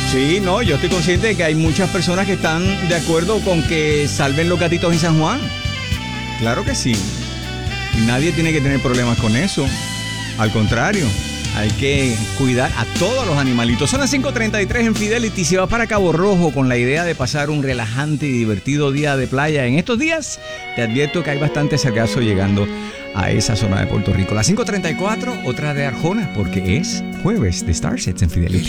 Sí, no, yo estoy consciente de que hay muchas personas que están de acuerdo con que salven los gatitos en San Juan. Claro que sí. Y nadie tiene que tener problemas con eso. Al contrario, hay que cuidar a todos los animalitos. Son las 5:33 en Fidelity. Si vas para Cabo Rojo con la idea de pasar un relajante y divertido día de playa en estos días, te advierto que hay bastante sargazo llegando a esa zona de Puerto Rico. Las 5:34, otra de Arjona, porque es jueves de Starsets en Fidelity.